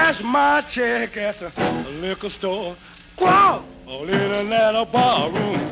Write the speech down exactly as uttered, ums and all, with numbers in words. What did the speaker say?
cash my check at the liquor store. Crawl all in that bar room.